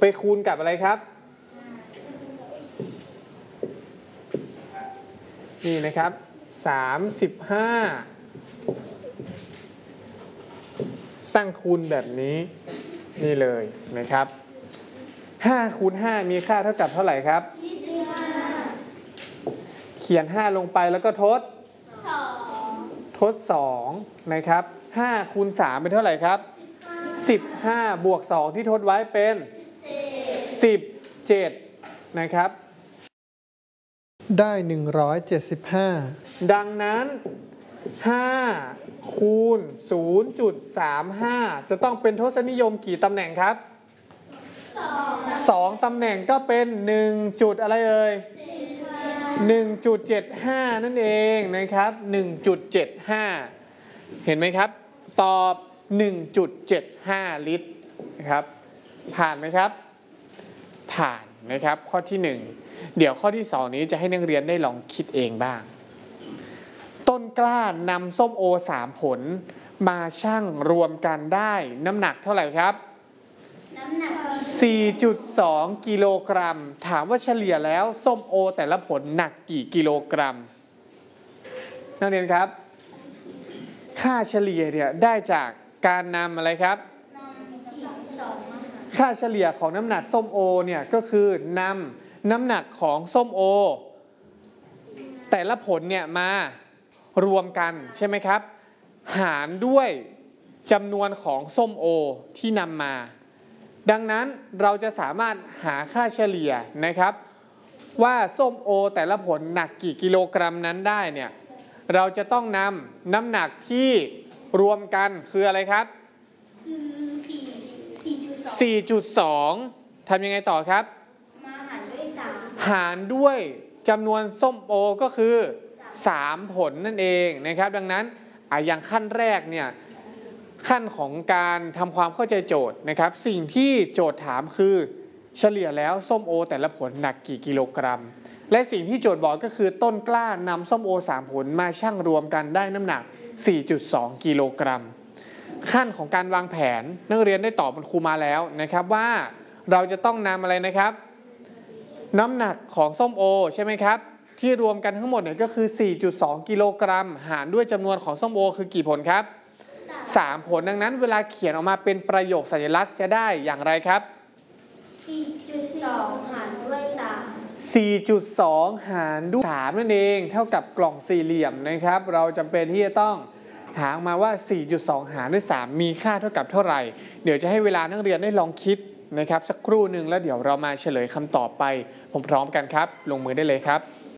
ไปคูณกับอะไรครับนี่นะครับ35ตั้งคูณแบบนี้นี่เลยนะครับ5คูณ5มีค่าเท่ากับเท่าไหร่ครับ25เขียน5ลงไปแล้วก็ทด2นะครับ5คูณ3เป็นเท่าไหร่ครับ15บวก2ที่ทดไว้เป็น17นะครับได้175ดังนั้น5คูณ 0.35 จะต้องเป็นทศนิยมกี่ตำแหน่งครับ2ตำแหน่งก็เป็น1จุดอะไรเอ่ย1.75 นั่นเองนะครับ 1.75 เห็นไหมครับตอบ 1.75 ลิตรนะครับผ่านไหมครับผ่านนะครับข้อที่1เดี๋ยวข้อที่2นี้จะให้นักเรียนได้ลองคิดเองบ้างต้นกล้านำส้มโอ3ผลมาชั่งรวมกันได้น้ำหนักเท่าไหร่ครับน้ำหนัก 4.2 กิโลกรัมถามว่าเฉลี่ยแล้วส้มโอแต่ละผลหนักกี่กิโลกรัมนักเรียนครับค่าเฉลี่ยเนี่ยได้จากการนำอะไรครับค่าเฉลี่ยของน้ำหนักส้มโอเนี่ยก็คือนำน้ำหนักของส้มโอแต่ละผลเนี่ยมารวมกันใช่ไหมครับหารด้วยจำนวนของส้มโอที่นำมาดังนั้นเราจะสามารถหาค่าเฉลี่ยนะครับว่าส้มโอแต่ละผลหนักกี่กิโลกรัมนั้นได้เนี่ยเราจะต้องนำน้ำหนักที่รวมกันคืออะไรครับ4.2 ทำยังไงต่อครับมาหารด้วย3หารด้วยจำนวนส้มโอก็คือ3ผลนั่นเองนะครับดังนั้นอย่างขั้นแรกเนี่ยขั้นของการทำความเข้าใจโจทย์นะครับสิ่งที่โจทย์ถามคือเฉลี่ยแล้วส้มโอแต่ละผลหนักกี่กิโลกรัมและสิ่งที่โจทย์บอกก็คือต้นกล้านำส้มโอ3ผลมาชั่งรวมกันได้น้ำหนัก 4.2 กิโลกรัมขั้นของการวางแผนนักเรียนได้ตอบครูมาแล้วนะครับว่าเราจะต้องนำอะไรนะครับน้ำหนักของส้มโอใช่ไหมครับที่รวมกันทั้งหมดเนี่ยก็คือ 4.2 กิโลกรัมหารด้วยจำนวนของส้มโอคือกี่ผลครับ3ผลดังนั้นเวลาเขียนออกมาเป็นประโยคสัญลักษณ์จะได้อย่างไรครับ 4.2 หารด้วย3 4.2 หารด้วย3นั่นเองเท่ากับกล่องสี่เหลี่ยมนะครับเราจำเป็นที่จะต้องหามาว่า 4.2 หารด้วย3มีค่าเท่ากับเท่าไหร่เดี๋ยวจะให้เวลานักเรียนได้ลองคิดนะครับสักครู่หนึ่งแล้วเดี๋ยวเรามาเฉลยคำตอบไปพร้อมๆกันครับลงมือได้เลยครับ